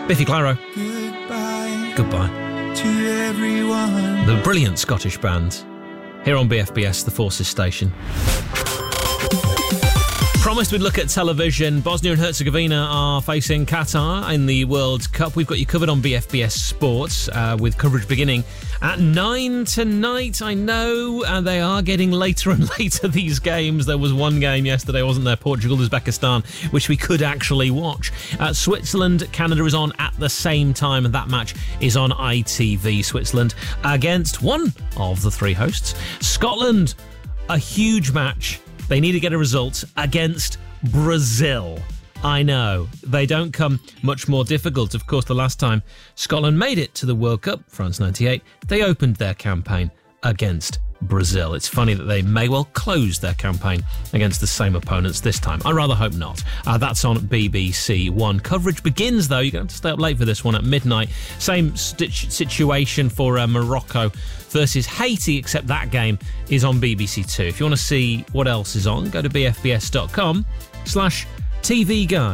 Biffy Clyro. Goodbye to everyone. The brilliant Scottish band. Here on BFBS, the Forces Station. Promised we'd look at television. Bosnia and Herzegovina are facing Qatar in the World Cup. We've got you covered on BFBS Sports with coverage beginning at 9 tonight. I know they are getting later and later, these games. There was one game yesterday, wasn't there? Portugal, Uzbekistan, which we could actually watch. Switzerland, Canada is on at the same time, and that match is on ITV. Switzerland against one of the three hosts. Scotland, a huge match. They need to get a result against Brazil. I know, they don't come much more difficult. Of course, the last time Scotland made it to the World Cup, France 98, they opened their campaign against Brazil. It's funny that they may well close their campaign against the same opponents this time. I rather hope not. That's on BBC One. Coverage begins, though. You're going to have to stay up late for this one at midnight. Same situation for Morocco versus Haiti, except that game is on BBC Two. If you want to see what else is on, go to bfbs.com/TV Guide.